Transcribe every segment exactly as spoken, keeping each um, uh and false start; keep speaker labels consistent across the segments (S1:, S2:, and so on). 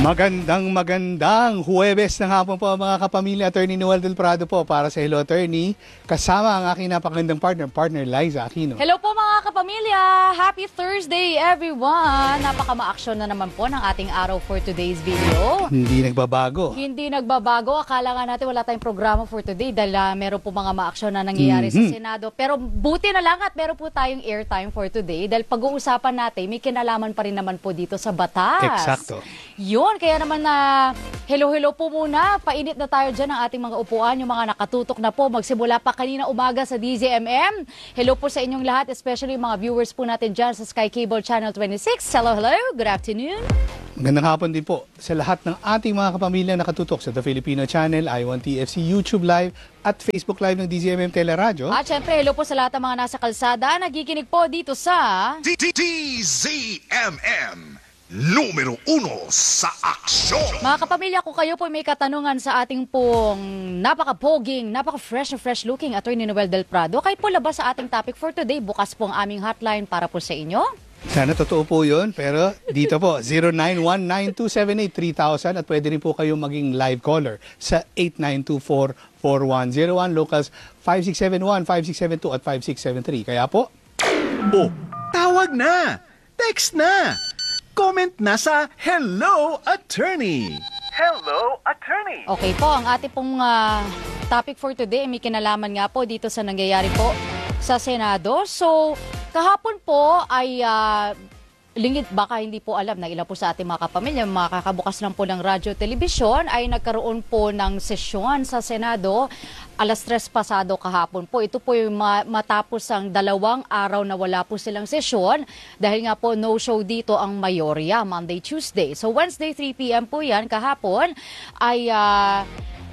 S1: Magandang magandang Huwebes ng hapon po mga kapamilya. Attorney Noel Del Prado po para sa Hello Attorney. Kasama ang aking napakagandang partner, partner Liza Aquino.
S2: Hello po mga kapamilya! Happy Thursday everyone! Napaka-ma-action na naman po ng ating araw for today's video.
S1: Hindi nagbabago.
S2: Hindi nagbabago. Akala nga natin wala tayong programa for today dahil uh, meron po mga ma-action na nangyayari
S1: mm-hmm.
S2: sa Senado. Pero buti na lang at meron po tayong airtime for today dahil pag-uusapan natin may kinalaman pa rin naman po dito sa batas.
S1: Eksakto.
S2: Yun, kaya naman na hello-hello po muna. Painit na tayo dyan ng ating mga upuan, yung mga nakatutok na po. Magsimula pa kanina umaga sa D Z M M. Hello po sa inyong lahat, especially yung mga viewers po natin dyan sa Sky Cable Channel twenty-six. Hello, hello. Good afternoon.
S1: Magandang hapon din po sa lahat ng ating mga kapamilya nakatutok sa The Filipino Channel, I one T F C, YouTube Live at Facebook Live ng D Z M M Teleradio.
S2: At syempre, hello po sa lahat ng mga nasa kalsada. Nagikinig po dito sa
S3: D Z M M. Numero uno sa aksyon.
S2: Mga kapamilya, kung kayo po may katanungan sa ating pong napaka-poging, napaka-fresh and fresh looking Attorney Noel Del Prado, kayo po labas sa ating topic for today. Bukas po ang aming hotline para po sa inyo.
S1: Sana totoo po yun, pero dito po, zero nine one nine two seven eight three thousand at pwede rin po kayo maging live caller sa eight nine two four four one zero one, locals five six seven one, five six seven two at five six seven three. Kaya po,
S3: oh, tawag na! Text na! Comment na sa Hello Attorney! Hello Attorney!
S2: Okay po, ang ating pong uh, topic for today, may kinalaman nga po dito sa nangyayari po sa Senado. So, kahapon po ay uh, lingid, baka hindi po alam na ilan po sa ating mga kapamilya, makakabukas lang po ng radyo, telebisyon, ay nagkaroon po ng sesyon sa Senado alas tres pasado kahapon po. Ito po yung matapos ang dalawang araw na wala po silang sesyon dahil nga po no show dito ang mayorya, Monday, Tuesday. So Wednesday three p m po yan kahapon ay uh,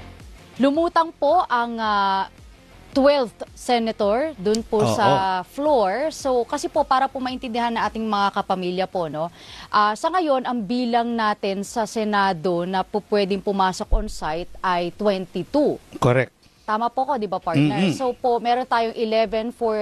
S2: lumutang po ang uh, twelfth senator dun po oh, sa oh. floor. So kasi po para po maintindihan na ating mga kapamilya po, no. Uh, sa ngayon ang bilang natin sa Senado na po pwedeng pumasok on site ay twenty-two.
S1: Correct.
S2: Tama po ko, di ba partner? Mm-hmm. So po meron tayong eleven for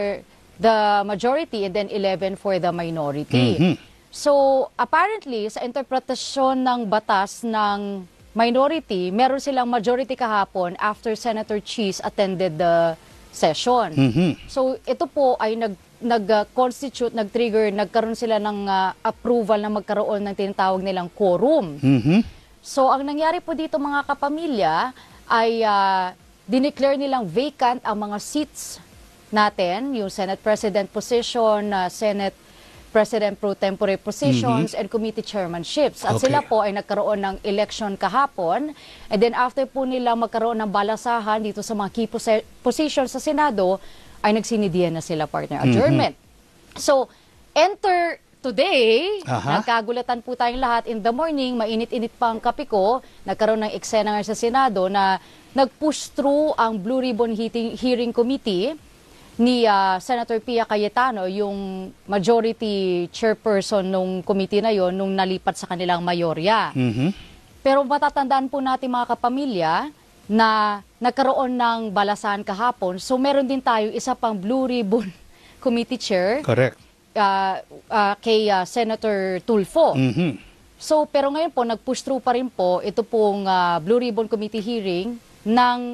S2: the majority and then eleven for the minority.
S1: Mm-hmm.
S2: So apparently sa interpretasyon ng batas ng minority, meron silang majority kahapon after Senator Cheese attended the session.
S1: Mm-hmm.
S2: So ito po ay nag nag-constitute, uh, nag-trigger, nagkaroon sila ng uh, approval na magkaroon ng tinatawag nilang quorum.
S1: Mm-hmm.
S2: So ang nangyari po dito mga kapamilya ay uh, dineclare nilang vacant ang mga seats natin, yung Senate President position, uh, Senate President pro tempore positions, mm-hmm. and committee chairmanships. At
S1: okay.
S2: sila po ay nagkaroon ng election kahapon. And then after po nila magkaroon ng balasahan dito sa mga key pos- positions sa Senado, ay nagsinidiyan na sila, partner, adjournment. Mm-hmm. So, enter today,
S1: Aha.
S2: nagkagulatan po tayong lahat in the morning, mainit-init pa ang kape ko, nagkaroon ng eksena nga sa Senado na nag-push through ang Blue Ribbon Heating, Hearing Committee ni uh, Senator Pia Cayetano, yung majority chairperson nung committee na yon nung nalipat sa kanilang mayorya.
S1: Mm-hmm.
S2: Pero matatandaan po natin mga kapamilya na nagkaroon ng balasahan kahapon. So meron din tayo isa pang Blue Ribbon Committee Chair.
S1: Correct.
S2: Uh, uh, kay uh, Senator Tulfo.
S1: Mm-hmm.
S2: So pero ngayon po nag-push through pa rin po ito pong uh, Blue Ribbon Committee hearing ng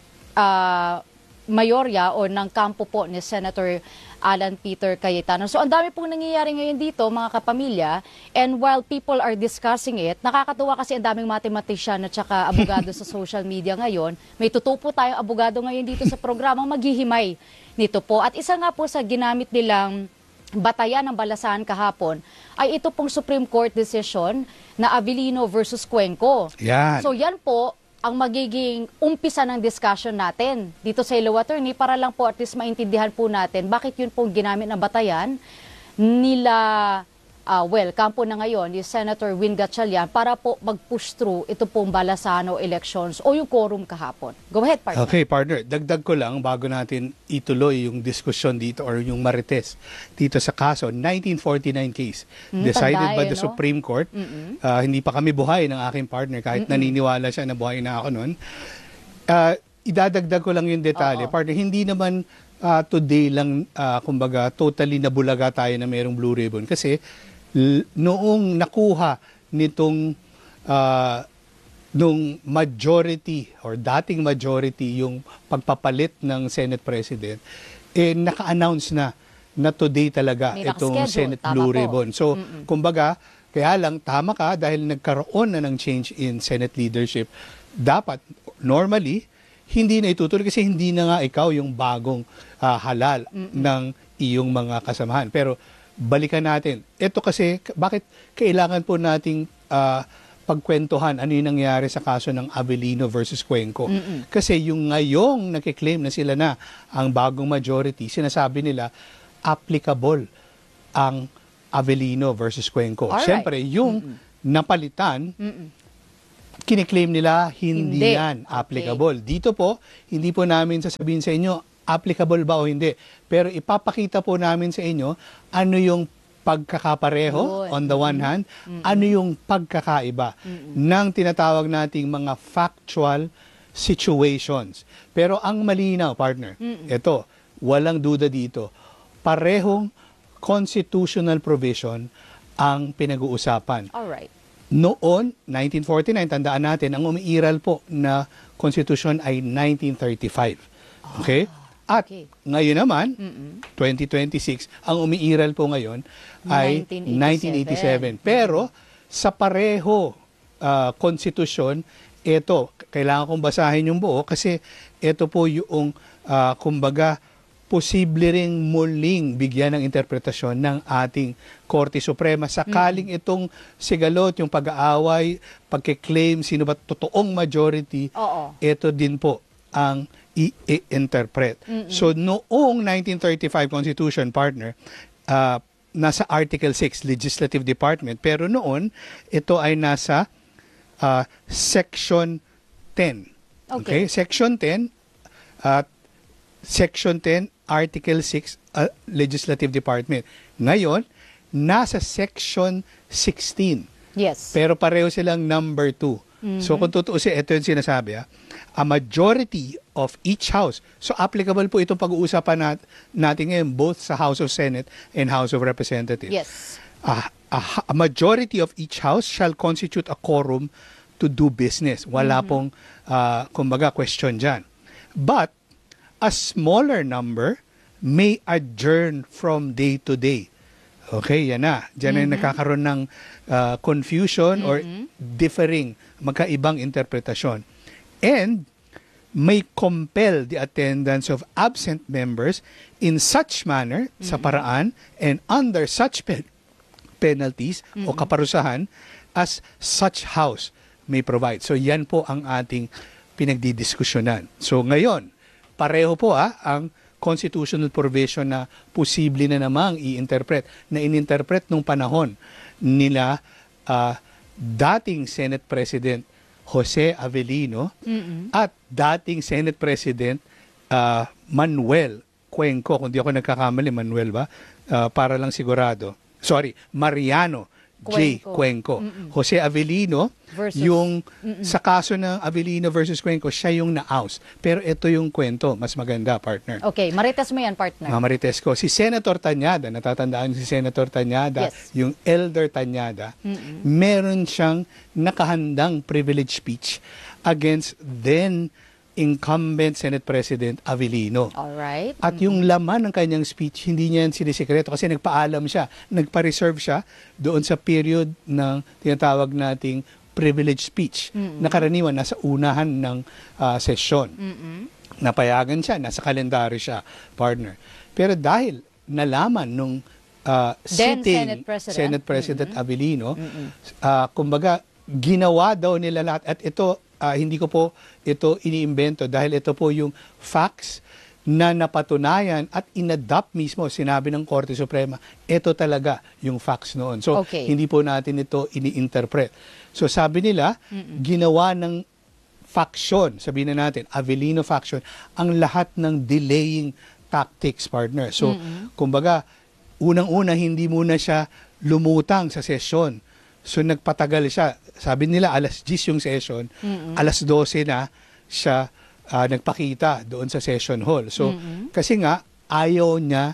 S2: uh, mayorya o ng kampo po ni Senator Alan Peter Cayetano. So ang dami pong nangyayari ngayon dito mga kapamilya, and while people are discussing it, nakakatuwa kasi ang daming mathematician at saka abogado sa social media ngayon. May totoo po tayong abogado ngayon dito sa programang maghihimay nito po. At isa nga po sa ginamit nilang batayan ng balasahan kahapon ay ito pong Supreme Court decision na Avellino versus Cuenco.
S1: Yan.
S2: So yan po ang magiging umpisa ng discussion natin dito sa Hello Attorney para lang po at least maintindihan po natin bakit yun pong ginamit na batayan nila, uh, well, kampo na ngayon, ni Senator Win Gatchalian para po mag-push through ito pong balasahan o elections o yung quorum kahapon. Go ahead, partner.
S1: Okay, partner. Dagdag ko lang bago natin ituloy yung diskusyon dito or yung marites dito sa kaso, nineteen forty-nine case,
S2: Mm,
S1: decided
S2: tanda
S1: by
S2: eh,
S1: the
S2: no?
S1: Supreme Court.
S2: Mm-mm.
S1: Uh, hindi pa kami buhay ng aking partner kahit
S2: Mm-mm.
S1: naniniwala siya na buhay na ako noon. Uh, idadagdag ko lang yung detalye.
S2: Oo.
S1: Partner, hindi naman uh, today lang, uh, kumbaga, totally nabulaga tayo na mayroong Blue Ribbon. Kasi l- noong nakuha nitong ah, nung majority or dating majority yung pagpapalit ng Senate President, eh naka-announce na na today talaga
S2: May
S1: itong
S2: nakaschedule.
S1: Senate
S2: Tama
S1: Blue
S2: po.
S1: Ribbon. So, kumbaga, kaya lang, tama ka, dahil nagkaroon na ng change in Senate leadership, dapat, normally, hindi na itutuloy kasi hindi na nga ikaw yung bagong ah, halal ng iyong mga kasamahan. Pero, balikan natin. Ito kasi, k- bakit kailangan po nating ah, pagkwentuhan ano yung nangyari sa kaso ng Avellino versus Cuenco. Kasi yung ngayong nakiklaim na sila na ang bagong majority, sinasabi nila, applicable ang Avellino versus Cuenco.
S2: Alright.
S1: Siyempre, yung napalitan, kiniklaim nila hindi,
S2: Hindi.
S1: yan applicable. Dito po, hindi po namin sasabihin sa inyo applicable ba o hindi. Pero ipapakita po namin sa inyo ano yung pagkakapareho
S2: Yun.
S1: on the one hand, ano yung pagkakaiba ng tinatawag nating mga factual situations. Pero ang malinaw, partner, ito, walang duda dito, parehong constitutional provision ang pinag-uusapan.
S2: Alright.
S1: Noon, nineteen forty-nine, tandaan natin, ang umiiral po na constitution ay nineteen thirty-five. Okay? At
S2: okay.
S1: ngayon naman, twenty twenty-six, ang umiiral po ngayon ay
S2: nineteen eighty-seven.
S1: nineteen eighty-seven. Pero sa pareho ah, konstitusyon, ito, kailangan kong basahin yung buo kasi ito po yung, ah, kumbaga, posible ring muling bigyan ng interpretasyon ng ating Korte Suprema. Sakaling itong sigalot, yung pag-aaway, pagkiklaim, sino ba totoong majority,
S2: Oo.
S1: ito din po ang i-interpret. So, noong nineteen thirty-five Constitution, partner, ah, nasa Article six, Legislative Department, pero noon, ito ay nasa ah, Section ten.
S2: Okay.
S1: Okay? Section ten, at Section ten, Article six, uh, Legislative Department. Ngayon, nasa Section sixteen.
S2: Yes.
S1: Pero pareho silang number two. So kung tutuusin, ito yung sinasabi, ha? A majority of each house. So applicable po itong pag-uusapan nat- natin ngayon both sa House of Senate and House of Representatives.
S2: Yes.
S1: A, a, a majority of each house shall constitute a quorum to do business. Wala pong, ah, kumbaga, question dyan. But, a smaller number may adjourn from day to day. Okay, yan na. Diyan ay nakakaroon ng ah, confusion or differing, magkaibang interpretasyon. And, may compel the attendance of absent members in such manner, sa paraan, and under such pe- penalties o kaparusahan as such house may provide. So, yan po ang ating pinagdidiskusyonan. So, ngayon, pareho po ah, ang constitutional provision na posible na namang i-interpret, na in-interpret nung panahon nila ah, dating Senate President Jose Avellino at dating Senate President ah, Manuel Cuenco, kung di ako nagkakamali, Manuel ba? Ah, para lang sigurado. Sorry, Mariano J.
S2: Cuenco.
S1: Cuenco. Jose Avellino,
S2: Versus-
S1: yung sa kaso ng Avellino versus Cuenco, siya yung na-oust. Pero ito yung kwento, mas maganda, partner.
S2: Okay, marites mo yan, partner.
S1: Mga marites ko, si Senator Tanyada, natatandaan si Senator Tanyada,
S2: Yes.
S1: yung Elder Tanyada, meron siyang nakahandang privilege speech against then incumbent Senate President Avellino.
S2: Alright.
S1: At yung laman ng kanyang speech, hindi niya yan sinisikreto kasi nagpaalam siya, nagpa-reserve siya doon sa period ng tinatawag nating privilege speech na karaniwan nasa unahan ng ah, sesyon. Napayagan siya, nasa kalendaryo siya, partner. Pero dahil nalaman nung ah,
S2: Then
S1: sitting
S2: Senate President.
S1: Senate President Avellino, ah, kumbaga, ginawa daw nila lahat. At ito, ah, hindi ko po ito iniimbento dahil ito po yung facts na napatunayan at inadopt mismo, sinabi ng Korte Suprema, ito talaga yung facts noon. So,
S2: Okay.
S1: hindi po natin ito ini-interpret. So, sabi nila, ginawa ng faction, sabihin na natin, Avellino faction, ang lahat ng delaying tactics, partner. So, kumbaga, unang-una, hindi muna siya lumutang sa sesyon. So, nagpatagal siya. Sabi nila, alas diyes yung session, alas dose na siya ah, nagpakita doon sa session hall. So, kasi nga, ayaw niya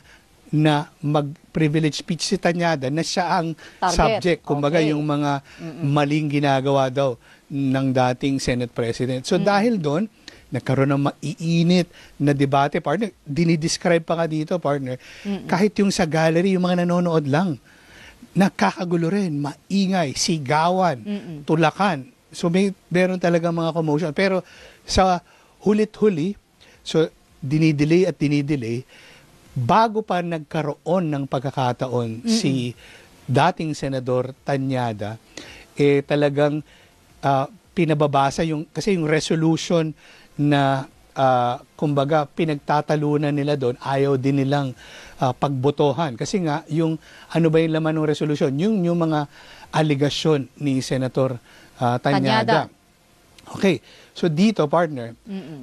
S1: na mag-privilege speech si Tanyada na siya ang
S2: Target.
S1: subject. Kumbaga
S2: Okay.
S1: yung mga maling ginagawa daw ng dating Senate President. So dahil doon, nagkaroon ng maiinit na debate, partner. Dinidescribe pa nga dito, partner. Kahit yung sa gallery, yung mga nanonood lang, nakakagulo rin, maingay, sigawan, tulakan. So may meron talaga mga commotion. Pero sa hulit-huli, so dinidelay at dinidelay, bago pa nagkaroon ng pagkakataon Mm-mm. si dating Senador Tanyada, eh talagang uh, pinababasa yung, kasi yung resolution na uh, kumbaga pinagtatalunan nila doon, ayaw din nilang uh, pagbotohan. Kasi nga, yung ano ba yung laman ng resolution? Yung, yung mga aligasyon ni Senator uh, Tanyada.
S2: Tanyada.
S1: Okay, so dito, partner,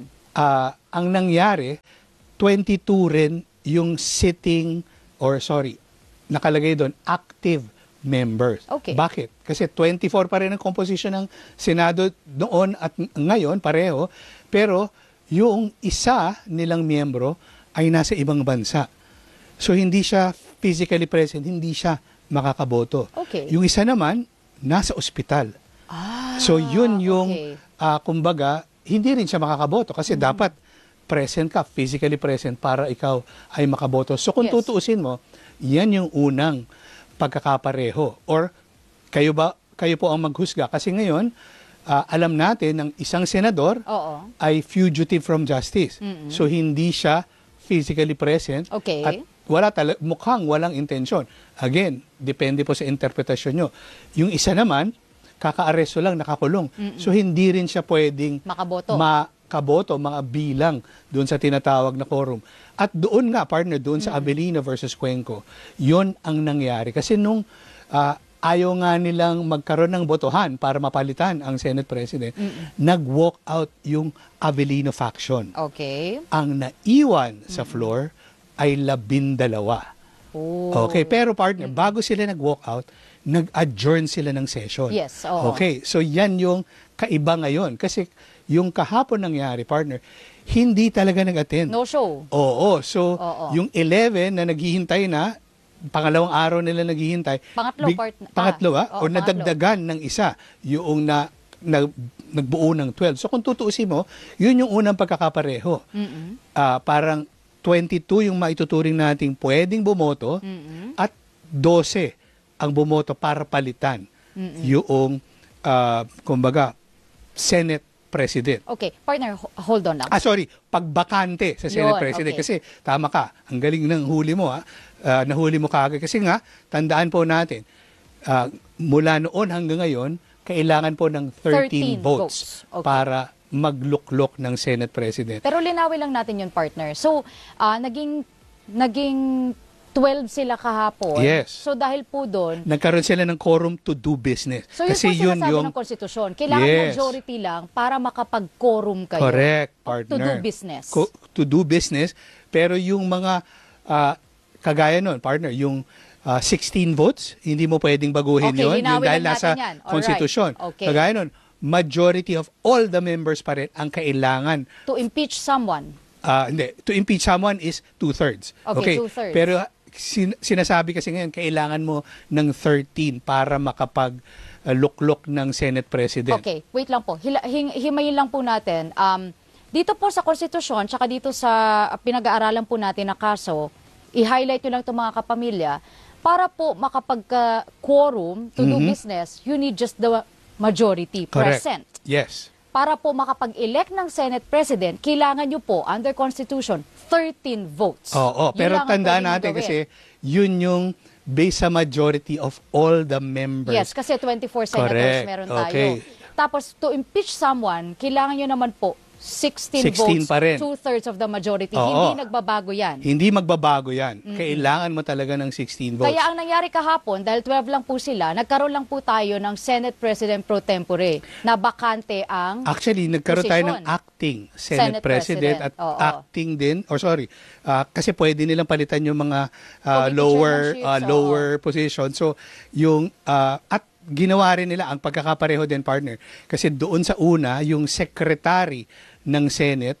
S1: uh, ang nangyari, twenty-two rin yung sitting, or sorry, nakalagay doon, active members.
S2: Okay.
S1: Bakit? Kasi twenty-four pa rin ang composition ng Senado noon at ngayon, pareho, pero yung isa nilang miyembro ay nasa ibang bansa. So hindi siya physically present, hindi siya makakaboto.
S2: Okay.
S1: Yung isa naman, nasa ospital.
S2: Ah,
S1: So yun yung,
S2: okay.
S1: ah, kumbaga, hindi rin siya makakaboto kasi dapat present ka, physically present para ikaw ay makaboto. So kung
S2: Yes.
S1: tutuusin mo, yan yung unang pagkakapareho. Or kayo ba, kayo po ang maghusga. Kasi ngayon, ah, alam natin ng isang senador
S2: Oo.
S1: ay fugitive from justice. So hindi siya physically present
S2: Okay.
S1: at wala tala- mukhang walang intensyon. Again, depende po sa interpretasyon nyo. Yung isa naman, kaka-aresto lang, nakakulong. So hindi rin siya pwedeng
S2: Makaboto.
S1: makaboto, mga bilang doon sa tinatawag na quorum. At doon nga, partner, doon sa Abelino versus Cuenco, yon ang nangyari. Kasi nung ah, ayaw nga nilang magkaroon ng botohan para mapalitan ang Senate President, nag-walk out yung Abelino faction.
S2: Okay.
S1: Ang naiwan sa floor ay labindalawa.
S2: Oh.
S1: Okay, pero partner, bago sila nag-walk out, nag-adjourn sila ng session.
S2: Yes, oo.
S1: Okay, so yan yung kaiba ngayon. Kasi yung kahapon nangyari, partner, hindi talaga nag-attend.
S2: No show.
S1: Oo, so
S2: Oo.
S1: yung eleven na naghihintay na, pangalawang araw nila naghihintay.
S2: Pangatlo,
S1: big-
S2: part- ah,
S1: Pangatlo, ah?
S2: oo,
S1: o nadagdagan ng isa, yung na, na nagbuo ng twelve. So kung tutuusin mo, yun yung unang pagkakapareho. Ah, parang twenty-two yung maituturing nating pwedeng bumoto at twelve ang bumoto para palitan yung, ah, kumbaga, Senate President.
S2: Okay, partner, ho- hold on lang.
S1: Ah, sorry, pagbakante sa Senate
S2: Yun,
S1: President.
S2: okay.
S1: Kasi tama ka, ang galing ng huli mo, ha? Ah, nahuli mo kaagad. Kasi nga, tandaan po natin, ah, mula noon hanggang ngayon, kailangan po ng thirteen,
S2: thirteen
S1: votes,
S2: votes. Okay.
S1: para magluklok ng Senate President.
S2: Pero linawin lang natin yun, partner. So, ah, naging naging twelve sila kahapon.
S1: Yes.
S2: So, dahil po doon,
S1: Nagkaroon sila ng quorum to do business.
S2: so yun
S1: Kasi
S2: po
S1: yun
S2: sinasabi
S1: yung...
S2: ng konstitusyon. Kailangan
S1: Yes.
S2: majority lang para makapag-quorum kayo.
S1: Correct,
S2: To
S1: partner.
S2: do business.
S1: Co- to do business. Pero yung mga, ah, kagaya nun, partner, yung ah, sixteen votes, hindi mo pwedeng baguhin
S2: Okay,
S1: yun. Yung
S2: linawin
S1: dahil
S2: lang
S1: nasa
S2: natin yan. Alright.
S1: konstitusyon.
S2: Okay.
S1: Kagaya nun, majority of all the members pa rin ang kailangan.
S2: To impeach someone.
S1: Ah, hindi, to impeach someone is two-thirds.
S2: Okay, two-thirds.
S1: Pero sin- sinasabi kasi ngayon, kailangan mo ng thirteen para makapag-luklok ng Senate President.
S2: Okay, wait lang po. Hila, hing, himayin lang po natin. Um, dito po sa konstitusyon, tsaka dito sa pinag-aaralan po natin na kaso, i-highlight nyo lang itong mga kapamilya, para po makapag-quorum to do business, you need just the majority
S1: Correct.
S2: present.
S1: Yes.
S2: Para po makapag-elect ng Senate President, kailangan nyo po, under Constitution, thirteen votes.
S1: Oo,
S2: Yun
S1: pero
S2: lang ang
S1: tandaan
S2: pwedeng
S1: natin
S2: gawin.
S1: kasi yun yung based sa majority of all the members.
S2: Yes, kasi twenty-four senators
S1: Correct.
S2: meron tayo.
S1: Okay.
S2: Tapos, to impeach someone, kailangan nyo naman po sixteen,
S1: sixteen
S2: votes,
S1: pa rin.
S2: two-thirds of the majority.
S1: Oo.
S2: Hindi nagbabago yan.
S1: Hindi magbabago yan. Kailangan mo talaga ng sixteen votes.
S2: Kaya ang nangyari kahapon, dahil twelve lang po sila, nagkaroon lang po tayo ng Senate President pro tempore na bakante ang...
S1: Actually, nagkaroon tayo ng
S2: Posisyon.
S1: acting Senate,
S2: Senate
S1: President,
S2: President.
S1: at
S2: Oo.
S1: acting din, or sorry, ah, kasi pwede nilang palitan yung mga ah,
S2: Committee
S1: lower
S2: chairmanships,
S1: ah,
S2: oo.
S1: lower position. So, yung, ah, at ginawa rin nila ang pagkakapareho din, partner. Kasi doon sa una, yung secretary ng Senate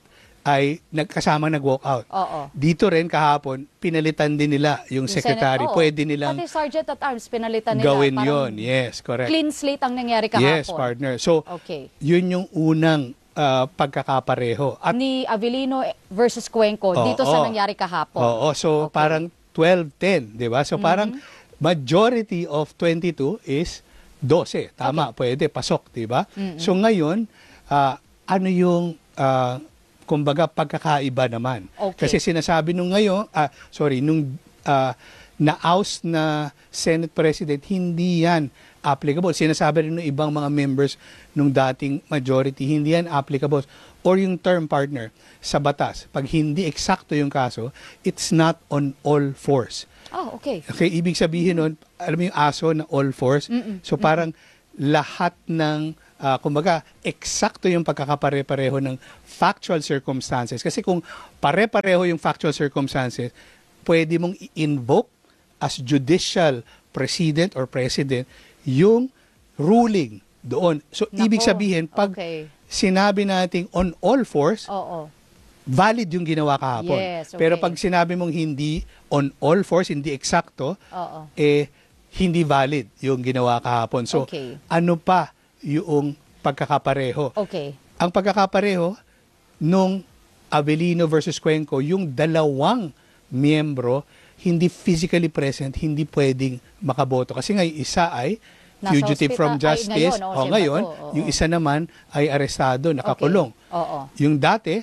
S1: ay nagkasama nag-walk out.
S2: Oo.
S1: Dito rin kahapon, pinalitan din nila yung,
S2: Yung
S1: secretary.
S2: Senate, oo.
S1: Pwede nilang
S2: Pati Sergeant at Arms, pinalitan nila.
S1: gawin
S2: Parang
S1: yon. Yes, correct.
S2: clean slate ang nangyari kahapon.
S1: Yes, partner. So,
S2: Okay.
S1: yun yung unang ah, pagkakapareho. At
S2: Ni Avellino versus Cuenco
S1: Oo,
S2: dito sa
S1: oo.
S2: nangyari kahapon.
S1: Oo, so
S2: Okay.
S1: parang twelve ten, di ba? So parang majority of twenty-two is twelve. Tama, pwede, pasok, di ba? So ngayon, ah, ano yung, ah, kumbaga, pagkakaiba naman?
S2: Okay.
S1: Kasi sinasabi nung ngayon, ah, sorry, nung ah, na-oust na Senate President, hindi yan applicable. Sinasabi rin ng ibang mga members nung dating majority, hindi yan applicable. Or yung term partner sa batas, pag hindi eksakto yung kaso, it's not on all fours.
S2: Oh, okay.
S1: Okay, ibig sabihin nun, alam mo yung aso na all fours? So parang lahat ng, ah, kumbaga, eksakto yung pagkakapare-pareho ng factual circumstances. Kasi kung pare-pareho yung factual circumstances, pwede mong i-invoke as judicial precedent or president yung ruling doon. So,
S2: Nako,
S1: ibig sabihin, pag
S2: okay.
S1: sinabi nating on all fours,
S2: Oo.
S1: valid yung ginawa kahapon.
S2: Yes, okay.
S1: Pero pag sinabi mong hindi on all fours, hindi eksakto,
S2: Oo.
S1: eh, hindi valid yung ginawa kahapon. So,
S2: Okay.
S1: ano pa yung pagkakapareho?
S2: Okay.
S1: Ang pagkakapareho nung Avellino versus Cuenco, yung dalawang miyembro hindi physically present, hindi pwedeng makaboto. Kasi nga yung isa ay
S2: Nasa
S1: fugitive
S2: hospital-
S1: from
S2: ay,
S1: justice.
S2: ngayon, oo,
S1: o
S2: siya
S1: ngayon,
S2: ba to? Oo.
S1: yung isa naman ay arestado, nakakulong.
S2: Okay. Oo.
S1: Yung dati,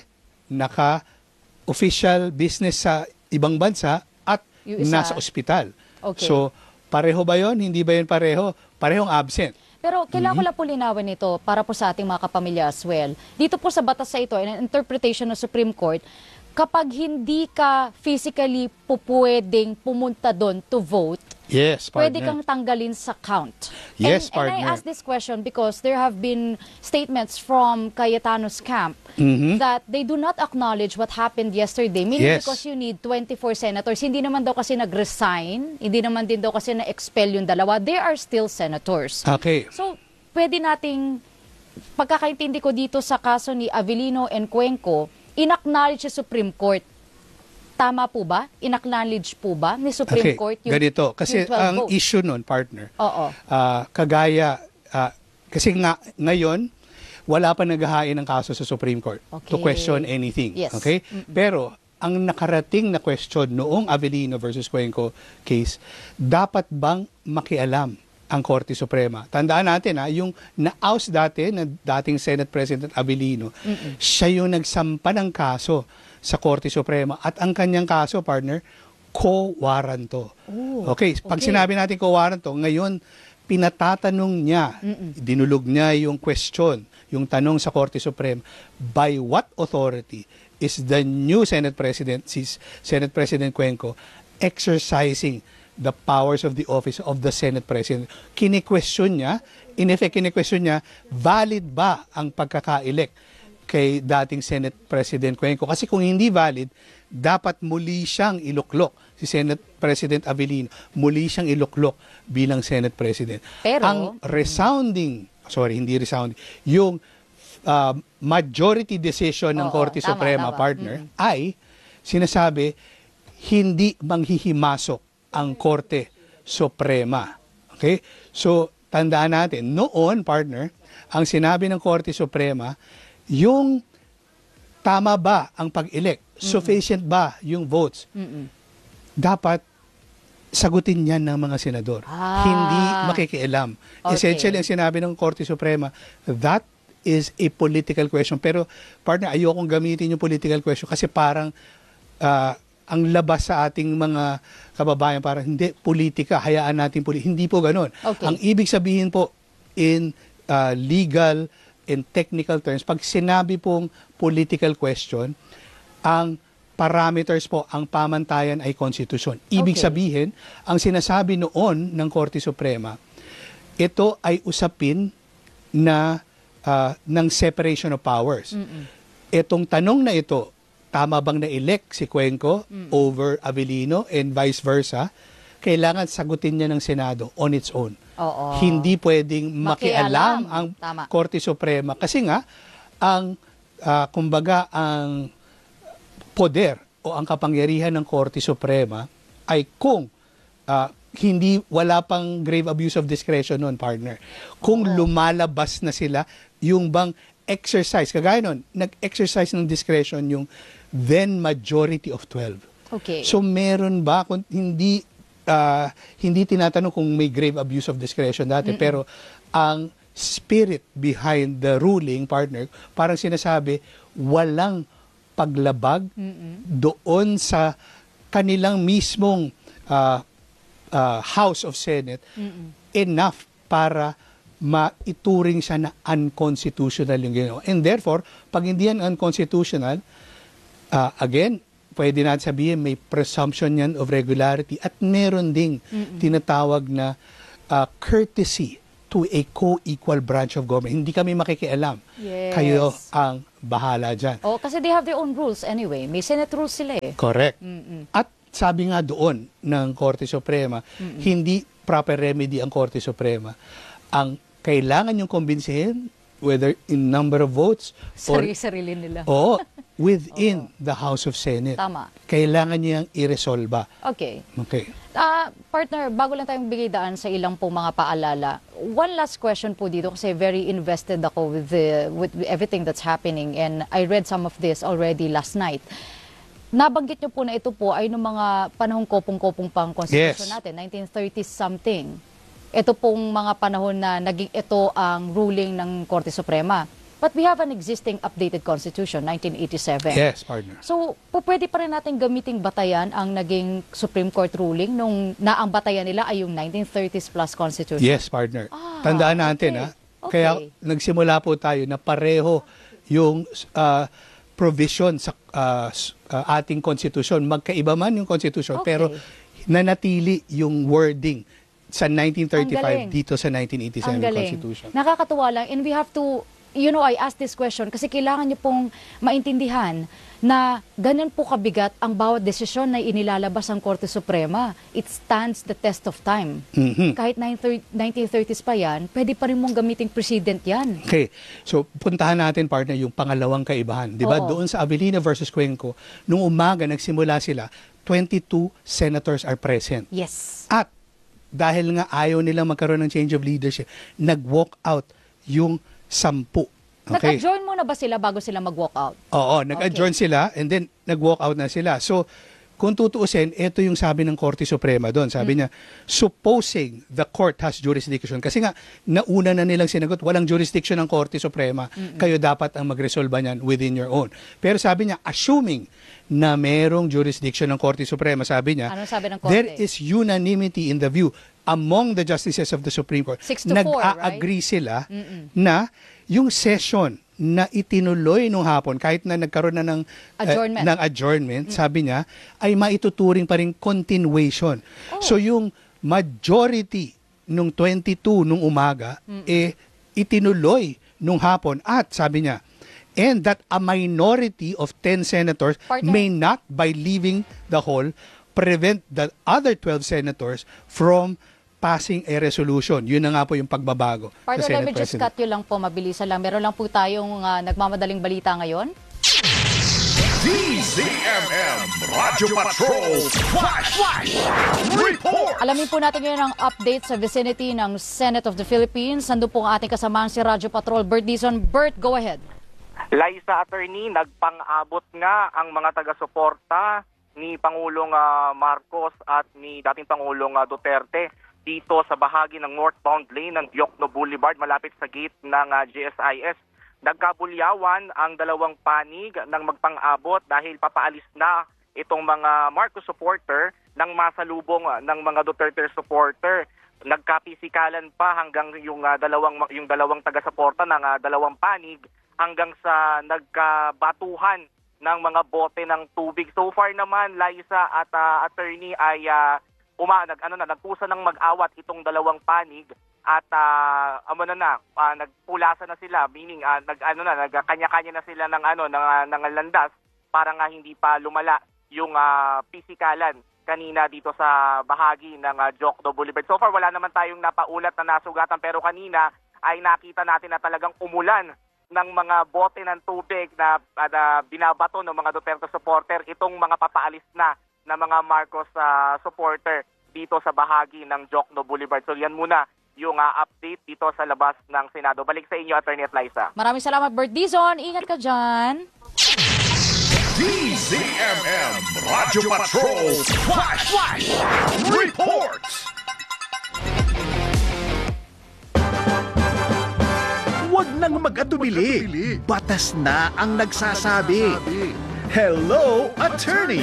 S1: naka-official business sa ibang bansa at
S2: Yung isa-
S1: nasa ospital.
S2: Okay.
S1: So, pareho ba yon? Hindi ba yun pareho? Parehong absent.
S2: Pero kailangan ko lang po linawin ito para po sa ating mga kapamilya as well. Dito po sa batas sa ito, in an interpretation ng Supreme Court, kapag hindi ka physically po pwedeng pumunta doon to vote,
S1: Yes,
S2: pwede
S1: partner.
S2: kang tanggalin sa count.
S1: Yes,
S2: and, and I
S1: partner.
S2: ask this question because there have been statements from Cayetano's camp
S1: Mhm.
S2: that they do not acknowledge what happened yesterday. Meaning
S1: Yes.
S2: because you need twenty-four senators. Hindi naman daw kasi nag-resign, hindi naman din daw kasi na-expel yung dalawa. They are still senators.
S1: Okay.
S2: So, pwede nating, pagkakaintindi ko dito sa kaso ni Avellino and Cuenco, inacknowledge sa Supreme Court. Tama po ba? Inacknowledge po ba ni Supreme
S1: Okay,
S2: Court yung
S1: ganito. Kasi
S2: yung twelve
S1: ang
S2: votes?
S1: issue nun, partner,
S2: Oo.
S1: ah, kagaya, ah, kasi nga, ngayon, wala pa naghahain ng kaso sa Supreme Court to
S2: Okay.
S1: question anything.
S2: Yes.
S1: Okay? Pero, ang nakarating na question noong Avellino versus Cuenco case, dapat bang makialam ang Korte Suprema? Tandaan natin, ha, yung na-oust dati na dating Senate President Avellino, siya yung nagsampa ng kaso sa Korte Suprema at ang kanyang kaso, partner, co-warranto.
S2: Oh,
S1: okay, pag
S2: okay.
S1: sinabi natin co-warranto, ngayon, pinatatanong niya, dinulog niya yung question, yung tanong sa Korte Suprema, by what authority is the new Senate President, si Senate President Cuenco, exercising the powers of the office of the Senate President? Kini-question niya, in effect, kini-question niya, valid ba ang pagkaka-elect kay dating Senate President Cuenco? Kasi kung hindi valid, dapat muli siyang iluklok. Si Senate President Avellino, muli siyang iluklok bilang Senate President.
S2: Pero,
S1: ang resounding, sorry, hindi resounding, yung uh, majority decision ng
S2: Oo,
S1: Korte
S2: tama,
S1: Suprema,
S2: tama.
S1: partner, ay sinasabi, hindi manghihimasok ang Korte Suprema. Okay? So, tandaan natin, noon, partner, ang sinabi ng Korte Suprema, yung tama ba ang pag-elect? Sufficient ba yung votes?
S2: Mm-mm.
S1: Dapat sagutin yan ng mga senador.
S2: Ah.
S1: Hindi makikialam.
S2: Okay.
S1: Essentially, ang sinabi ng Korte Suprema, that is a political question. Pero, partner, ayokong gamitin yung political question kasi parang ah, ang labas sa ating mga kababayan, parang hindi, politika, hayaan natin politika. Hindi po ganun.
S2: Okay.
S1: Ang ibig sabihin po in ah, legal in technical terms, pag sinabi pong political question, ang parameters po, ang pamantayan ay konstitusyon. Ibig
S2: Okay.
S1: sabihin, ang sinasabi noon ng Korte Suprema, ito ay usapin na ah, ng separation of powers. Itong tanong na ito, tama bang na-elect si Cuenco over Avellino and vice versa, kailangan sagutin niya ng Senado on its own.
S2: Oo.
S1: Hindi pwedeng makialam,
S2: Makialam.
S1: ang
S2: Tama.
S1: Korte Suprema kasi nga ang ah, kumbaga ang poder o ang kapangyarihan ng Korte Suprema ay kung ah, hindi, wala pang grave abuse of discretion noon, partner. Kung lumalabas na sila, yung bang exercise, kagaya nun, nag-exercise ng discretion yung then majority of twelve.
S2: Okay.
S1: So meron ba, kung hindi, ah, hindi tinatanong kung may grave abuse of discretion dati, pero ang spirit behind the ruling, partner, parang sinasabi, walang paglabag doon sa kanilang mismong ah, Uh, House of Senate
S2: Mm-mm.
S1: enough para maituring siya na unconstitutional yung ginawa. And therefore, pag hindi yan unconstitutional, uh, again, pwede natin sabihin may presumption yan of regularity at meron ding Mm-mm. tinatawag na uh, courtesy to a co-equal branch of government. Hindi kami makikialam.
S2: Yes.
S1: Kayo ang bahala dyan.
S2: Oh, kasi they have their own rules anyway. May Senate rules sila eh.
S1: Correct.
S2: Mm-mm.
S1: At sabi nga doon ng Korte Suprema, Mm-mm. hindi proper remedy ang Korte Suprema. Ang kailangan yung kumbinsihin, whether in number of votes or
S2: Sarili-sarili nila.
S1: o within the House of Senate.
S2: Tama.
S1: Kailangan niyang iresolba.
S2: Okay.
S1: Okay.
S2: Ah, partner, bago lang tayong bigay daan sa ilang pong mga paalala, one last question po dito kasi very invested ako with, the, with everything that's happening and I read some of this already last night. Nabanggit niyo po na ito po ay noong mga panahong kopong-kopong pang konstitusyon
S1: Yes.
S2: natin, nineteen thirties something. Ito pong mga panahon na naging ito ang ruling ng Korte Suprema. But we have an existing updated constitution, nineteen eighty-seven.
S1: Yes, partner.
S2: So, po, pwede pa rin natin gamiting batayan ang naging Supreme Court ruling nung na ang batayan nila ay yung nineteen thirties plus constitution.
S1: Yes, partner.
S2: Ah,
S1: Tandaan natin,
S2: okay.
S1: ha?
S2: Okay.
S1: Kaya nagsimula po tayo na pareho yung uh, provision sa uh, s- uh, ating konstitusyon. Magkaiba man yung konstitusyon,
S2: Okay.
S1: pero nanatili yung wording sa nineteen
S2: Ang
S1: thirty-five
S2: galing.
S1: dito sa nineteen eighty-seven
S2: Ang galing.
S1: Constitution.
S2: Nakakatuwa lang. And we have to, you know, I asked this question kasi kailangan niyo pong maintindihan na ganun po kabigat ang bawat desisyon na inilalabas ng Korte Suprema. It stands the test of time.
S1: Mhm.
S2: Kahit nineteen thirties pa yan, pwede pa rin mong gamiting precedent yan.
S1: Okay. So, puntahan natin, partner, yung pangalawang kaibahan. Di ba?
S2: Oo.
S1: Doon sa Avellino versus Cuenco, nung umaga, nagsimula sila, twenty-two senators are present.
S2: Yes.
S1: At dahil nga ayaw nilang magkaroon ng change of leadership, nag-walk out yung sampu. Okay?
S2: Nag-adjourn muna ba sila bago sila mag-walk out?
S1: Oo, nag-adjourn sila and then nag-walk out na sila. So, kung tutuusin, ito yung sabi ng Korte Suprema doon. Sabi niya, supposing the court has jurisdiction. Kasi nga, nauna na nilang sinagot, walang jurisdiction ng Korte Suprema. Kayo dapat ang magresolba niyan within your own. Pero sabi niya, assuming na merong jurisdiction ng Korte Suprema, sabi niya,
S2: Anong sabi ng Korte?
S1: there is unanimity in the view among the justices of the Supreme Court.
S2: Six to four,
S1: Nag-a-agree sila na yung session na itinuloy nung hapon, kahit na nagkaroon na ng eh,
S2: Adjournment.
S1: ng adjournment, sabi niya, ay maituturing pa rin continuation. So yung majority nung twenty-two nung umaga, eh itinuloy nung hapon at sabi niya, and that a minority of ten senators
S2: Partner.
S1: may not, by leaving the hall, prevent the other twelve senators from passing a resolution. Yun na nga po yung pagbabago
S2: Partner,
S1: sa
S2: let
S1: Senate
S2: me just
S1: President.
S2: cut you lang po, mabilisan lang. Meron lang po tayong ah, nagmamadaling balita ngayon.
S3: D Z M M Radio Patrol Flash Flash Report.
S2: Alamin po natin ngayon ang update sa vicinity ng Senate of the Philippines. Nandun po ang ating kasamahan si Radyo Patrol, Bert Dizon. Bert, go ahead.
S4: Liza, attorney, nagpang-abot nga ang mga taga-suporta ni Pangulong ah, Marcos at ni dating Pangulong ah, Duterte dito sa bahagi ng northbound lane ng Diokno Boulevard malapit sa gate ng ah, G S I S. Nagkabulyawan ang dalawang panig ng magpang-abot dahil papaalis na itong mga Marcos supporter ng masalubong ah, ng mga Duterte supporter. Nagkapisikalan pa hanggang yung ah, dalawang yung dalawang taga-suporta ng ah, dalawang panig hanggang sa nagkabatuhan ng mga bote ng tubig. So far naman, Liza at ah, attorney ay uh, uma nag ano na nagpusa ng mag-awat itong dalawang panig at uh, ano na na uh, nagpulasan na sila, meaning uh, nag ano na nagkanya-kanya na sila ng ano ng, ng landas para nga hindi pa lumala yung uh, pisikalan kanina dito sa bahagi ng uh, Diokno Boulevard. So far wala naman tayong napaulat na nasugatan pero kanina ay nakita natin na talagang umulan ng mga bote ng tubig na, uh, na binabato ng mga Duterte supporter itong mga papaalis na ng mga Marcos uh, supporter dito sa bahagi ng Jokno Boulevard. So yan muna yung uh, update dito sa labas ng Senado. Balik sa inyo, Attorney Liza.
S2: Maraming salamat, Bert Dizon. Ingat ka dyan.
S3: D Z M M Radio Patrol Flash, Flash Report.
S5: Huwag nang mag-atubili. Batas na ang nagsasabi. Hello, Attorney!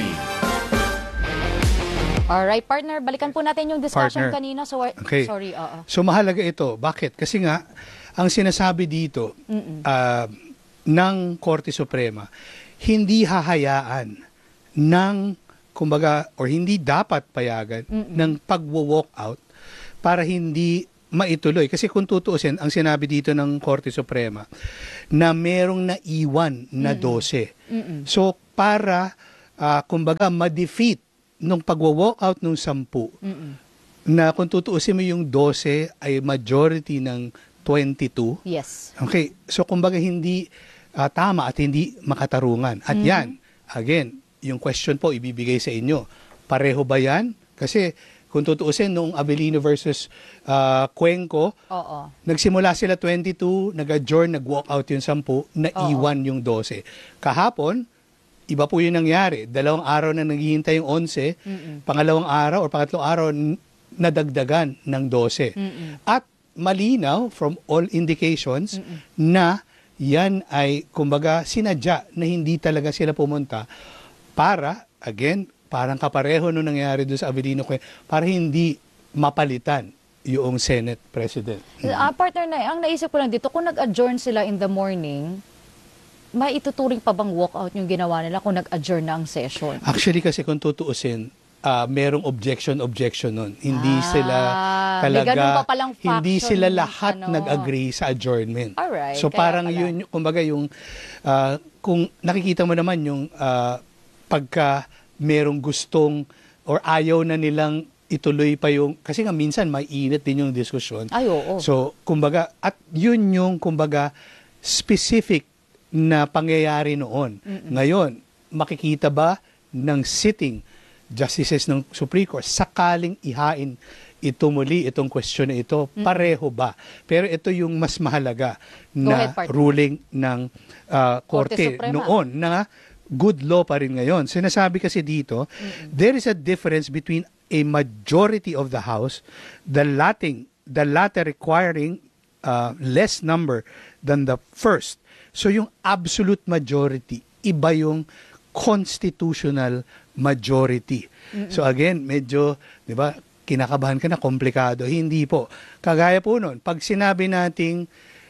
S2: Alright, partner, balikan po natin yung discussion
S1: Partner.
S2: kanina. So,
S1: Okay.
S2: sorry, oo.
S1: So mahalaga ito. Bakit? Kasi nga, ang sinasabi dito ah, ng Korte Suprema, hindi hahayaan ng, kumbaga, or hindi dapat payagan ng pagwo-walk out para hindi maituloy. Kasi kung tutuusin, ang sinabi dito ng Korte Suprema, na merong naiwan na dose. So, para, ah, kumbaga, ma-defeat nung pagwo-walk out nung sampu, na kung tutuusin mo yung dose ay majority ng twenty-two.
S2: Yes.
S1: Okay, so kumbaga hindi ah, tama at hindi makatarungan. At yan, again, yung question po ibibigay sa inyo. Pareho ba yan? Kasi kung tutuusin nung Avellino versus ah, Cuenco,
S2: Oo.
S1: nagsimula sila twenty-two, nag-adjourn, nag-walk out yung sampu, naiwan yung dose. Kahapon, iba po yung nangyari. Dalawang araw na naghihintay yung onse, pangalawang araw or pangatlong araw, n- nadagdagan ng dose. At malinaw from all indications na yan ay, kumbaga, sinadya na hindi talaga sila pumunta para, again, parang kapareho nung nangyari doon sa Avellino, para hindi mapalitan yung Senate President.
S2: Ah, partner, na, ang naisip ko lang dito, kung nag-adjourn sila in the morning, maituturing pa bang walkout yung ginawa nila kung nag-adjourn na ang session?
S1: Actually kasi kung tutuusin, ah, merong objection objection nun. Hindi
S2: Ah,
S1: sila
S2: may
S1: talaga
S2: ganun pa palang
S1: hindi
S2: faction,
S1: sila lahat
S2: ano.
S1: nag-agree sa adjournment.
S2: Alright,
S1: So
S2: kaya
S1: parang
S2: pala.
S1: yun kumbaga yung ah, kung nakikita mo naman yung ah, pagka merong gustong or ayaw na nilang ituloy pa yung kasi nga minsan may init din yung diskusyon.
S2: Ay, oo.
S1: So kumbaga at yun yung kumbaga specific na pangyayari noon. Ngayon, makikita ba ng sitting justices ng Supreme Court sakaling ihain ito muli, itong question na ito, pareho ba? Pero ito yung mas mahalaga na
S2: ahead, partner.
S1: ruling ng ah,
S2: Korte
S1: Korte
S2: Suprema.
S1: noon na good law pa rin ngayon. Sinasabi kasi dito, there is a difference between a majority of the House, the latter, the latter requiring uh, less number than the first. So yung absolute majority, iba yung constitutional majority. So again, medyo, di ba, kinakabahan ka na, komplikado. Hindi po. Kagaya po nun, pag sinabi nating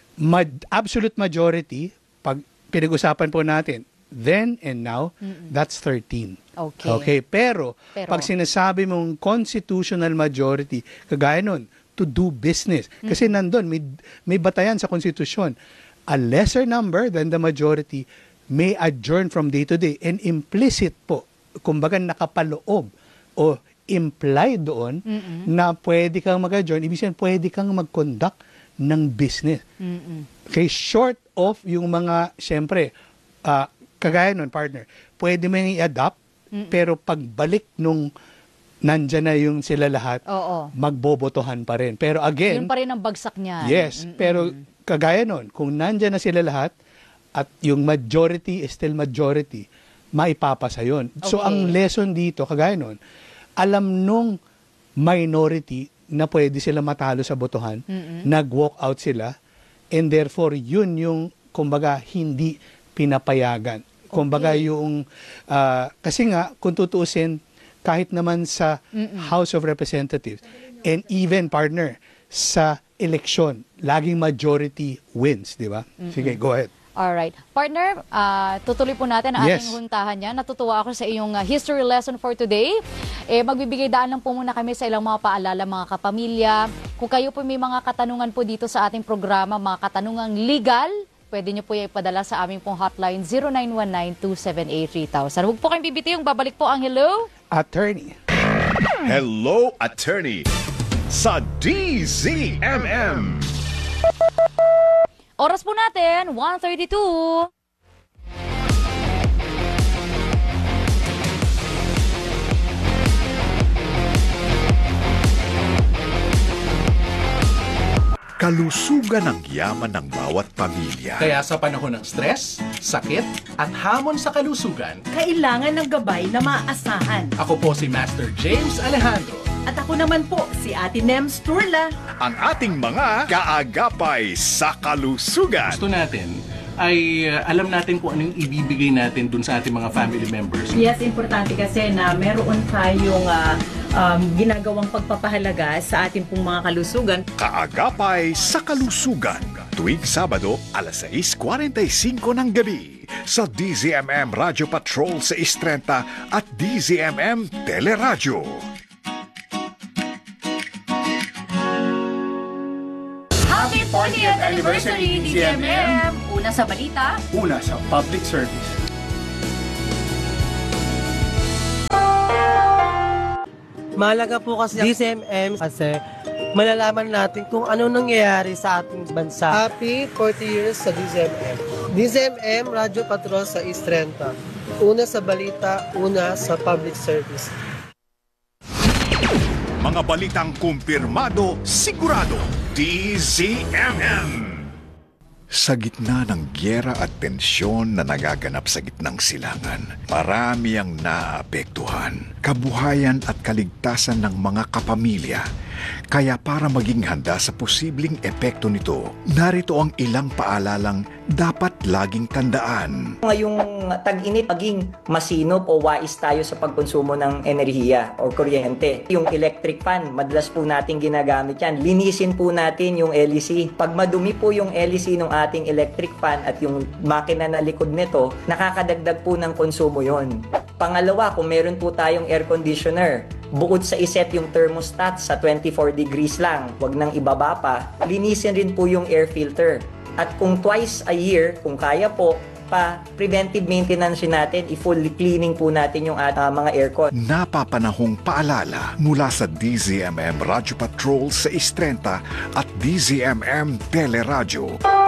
S1: ma- absolute majority, pag pinag-usapan po natin, then and now, that's thirteen.
S2: Okay.
S1: Okay, pero,
S2: Pero-
S1: pag sinasabi mong constitutional majority, kagaya nun, to do business. Kasi nandun, may, may batayan sa konstitusyon. A lesser number than the majority may adjourn from day to day. And implicit po, kumbaga nakapaloob o implied doon na pwede kang mag-adjourn, ibig sabihin pwede kang mag-conduct ng business. Okay, short of yung mga, syempre, ah, kagaya nun, partner, pwede mo yung i-adapt, pero pagbalik nung nandyan na yung sila lahat,
S2: Oo.
S1: magbobotohan pa rin. Pero again,
S2: Yun pa rin ang bagsak niya.
S1: yes, pero kagaya nun, kung nandyan na sila lahat, at yung majority is still majority, maipapasa yun. So
S2: Okay.
S1: ang lesson dito, kagaya nun, alam nung minority na pwede sila matalo sa botohan, nag-walk out sila, and therefore yun yung, kumbaga, hindi pinapayagan. Kumbaga yung, ah, kasi nga, kung tutuusin, kahit naman sa House of Representatives, and even, partner, sa eleksyon, laging majority wins, di ba? Sige, go ahead.
S2: Alright. Partner, ah, tutuloy po natin ang
S1: Yes.
S2: ating huntahan niya. Natutuwa ako sa iyong ah, history lesson for today. Eh, magbibigay daan lang po muna kami sa ilang mga paalala, mga kapamilya. Kung kayo po may mga katanungan po dito sa ating programa, mga katanungang legal, pwede niyo po ipadala sa aming pong hotline zero nine one nine two seven eight three thousand. Huwag po kayong bibitiyong, babalik po ang hello.
S1: Attorney.
S5: Hello, Attorney! Sa D Z M M!
S2: Oras po natin, one thirty-two.
S3: Kalusugan ang yaman ng bawat pamilya.
S6: Kaya sa panahon ng stress, sakit, at hamon sa kalusugan,
S7: Kailangan ng gabay na maaasahan.
S6: ako po si Master James Alejandro.
S7: At ako naman po, si Ate Nems Turla.
S3: Ang ating mga kaagapay sa kalusugan.
S6: Gusto natin ay uh, alam natin kung ano yung ibibigay natin dun sa ating mga family members.
S7: Yes, importante kasi na meron tayong ah, um, ginagawang pagpapahalaga sa ating pong mga kalusugan.
S3: Kaagapay sa kalusugan. Tuwing Sabado, alas sais forty-five ng gabi sa D Z M M Radio Patrol sa Istrenta at D Z M M Teleradyo.
S2: Happy fortieth anniversary, D Z M M! Una sa balita.
S1: Una sa public service.
S8: Mahalaga po kasi D Z M M kasi malalaman natin kung ano nangyayari sa ating bansa. Happy forty years sa D Z M M. D Z M M, Radyo Patrol sa Istrenta. Una sa balita, una sa public service.
S3: Mga balitang kumpirmado, sigurado, D Z M M. Sa gitna ng gyera at tensyon na nagaganap sa gitnang silangan, marami ang naapektuhan, kabuhayan at kaligtasan ng mga kapamilya. Kaya para maging handa sa posibleng epekto nito, narito ang ilang paalalang dapat laging tandaan.
S9: Ngayong tag-init, maging masinop o wais tayo sa pagkonsumo ng enerhiya o kuryente. Yung electric fan, madalas po natin ginagamit yan. Linisin po natin yung L E C. Pag madumi po yung L E C ng ating electric fan at yung makina na likod nito, nakakadagdag po ng konsumo yon. Pangalawa, kung meron po tayong air conditioner, bukod sa iset yung thermostat sa twenty-four degrees lang, wag nang ibaba pa, linisin rin po yung air filter. At kung twice a year, kung kaya po, pa preventive maintenance natin, i-full cleaning po natin yung uh, mga aircon.
S3: Napapanahong paalala mula sa D Z M M Radio Patrol sa Istrenta at D Z M M Teleradyo.